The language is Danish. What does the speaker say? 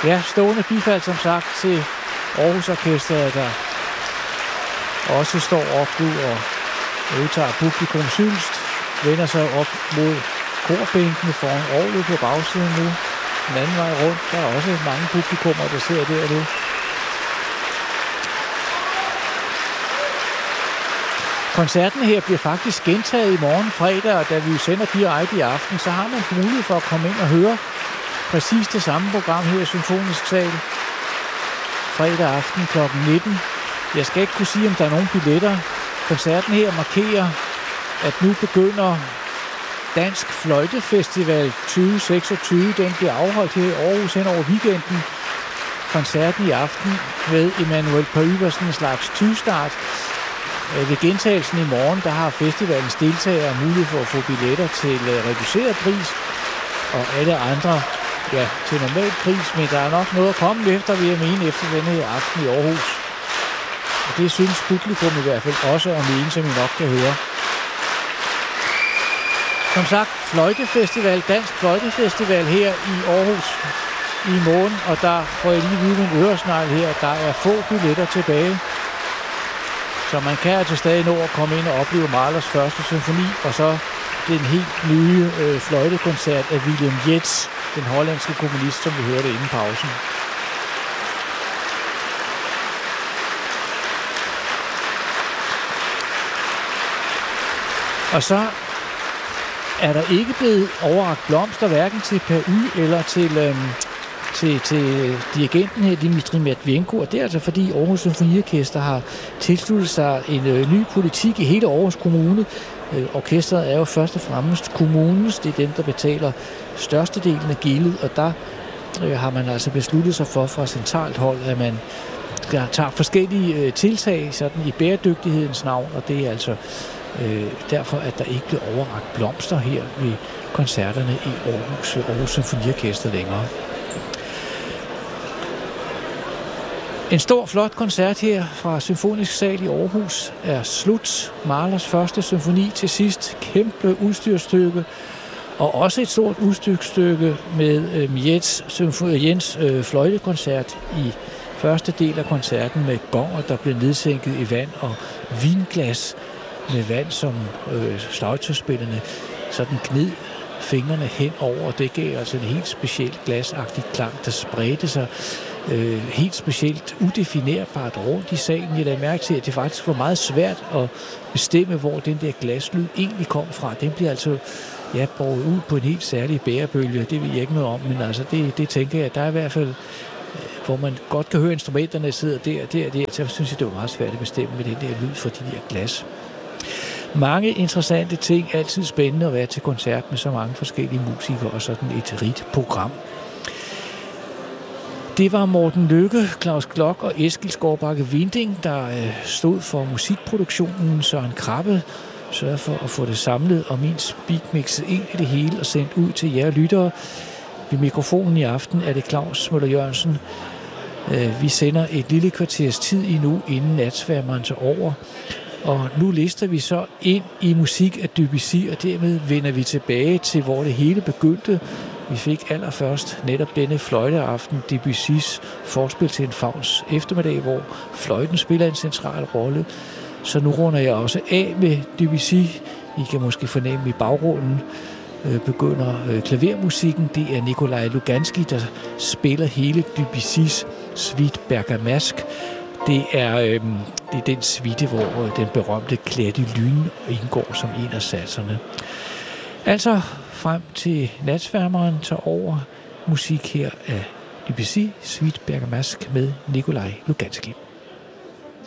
Ja, stående bifald som sagt til Aarhus Orkestret, der også står op nu og udtager publikums hyldest, vender sig op mod korbænkene foran orglet på bagsiden nu. Den anden vej rundt, der er også mange publikummer, der sidder der nu. Koncerten her bliver faktisk gentaget i morgen fredag, og da vi sender direkte i aften, så har man mulighed for at komme ind og høre præcis det samme program her i Symfonisk Sal. Fredag aften kl. 19. Jeg skal ikke kunne sige, om der er nogle billetter. Koncerten her markerer, at nu begynder Dansk Fløjtefestival 2026. Den bliver afholdt her i Aarhus hen over weekenden. Koncerten i aften med Emanuel Paul-Iversen slags 20-start. Ved gentagelsen i morgen, der har festivalens deltagere mulighed for at få billetter til reduceret pris, og alle andre til normal pris, men der er nok noget at komme efter, vil jeg mene, efter denne her aften i Aarhus. Og det synes publikum i hvert fald også at mene, som I nok kan høre. Som sagt, Fløjtefestival, Dansk Fløjtefestival her i Aarhus i morgen, og der får jeg lige vide min øresnegl her, der er få billetter tilbage. Så man kan altså stadig nå at komme ind og opleve Mahlers første symfoni, og så den helt nye fløjtekoncert af William Yeats, den hollandske komponist, som vi hørte inden pausen. Og så er der ikke blevet overrakt blomster, hverken til PU eller til dirigenten her, Dmitri Matvienko, og det er altså fordi Aarhus Symfoniorkester har tilsluttet sig en ny politik i hele Aarhus Kommune. Orkestret er jo først og fremmest kommunens, det er dem, der betaler størstedelen af gildet, og der har man altså besluttet sig for fra centralt hold, at man tager forskellige tiltag sådan i bæredygtighedens navn, og det er altså derfor, at der ikke bliver overrakt blomster her ved koncerterne i Aarhus, ved Aarhus Symfoniorkester længere. En stor, flot koncert her fra Symfonisk Sal i Aarhus er slut. Mahlers første symfoni til sidst. Kæmpe udstyrstykke. Og også et stort udstyrstykke med Jens fløjtekoncert i første del af koncerten med gonger, der bliver nedsænket i vand, og vinglas med vand, som slagtøjspillerne sådan gnid fingrene hen over. Det gav altså en helt speciel glasagtig klang, der spredte sig helt specielt udefinerbart rundt i salen. Jeg lagde mærke til, at det faktisk var meget svært at bestemme, hvor den der glaslyd egentlig kom fra. Den bliver altså båret ud på en helt særlig bærebølge. Det ved jeg ikke noget om, men altså det tænker jeg, der er i hvert fald, hvor man godt kan høre instrumenterne sidder der, så synes jeg, det var meget svært at bestemme med den der lyd fra de der glas. Mange interessante ting, altid spændende at være til koncert med så mange forskellige musikere og sådan et rigt program. Det var Morten Lykke, Claus Klok og Eskil Skovbakke Winding, der stod for musikproduktionen. Søren Krabbe sørgede for at få det samlet, og min speakmixet ind i det hele og sendt ud til jer lyttere. Ved mikrofonen i aften er det Claus Møller Jørgensen. Vi sender et lille kvarters tid endnu, inden natsværmeren så over. Og nu lister vi så ind i musik af Debussy, og dermed vender vi tilbage til, hvor det hele begyndte. Vi fik allerførst netop denne fløjteaften Debussys forspil til en Fauns eftermiddag, hvor fløjten spiller en central rolle. Så nu runder jeg også af med Debussy. I kan måske fornemme i baggrunden begynder klavermusikken. Det er Nikolaj Luganski, der spiller hele Debussys suite Bergamasque. Det er den suite, hvor den berømte Clair de Lune indgår som en af satserne. Altså frem til natsværmeren tager over musik her af Debussy, suite Bergamasque med Nikolaj Luganski.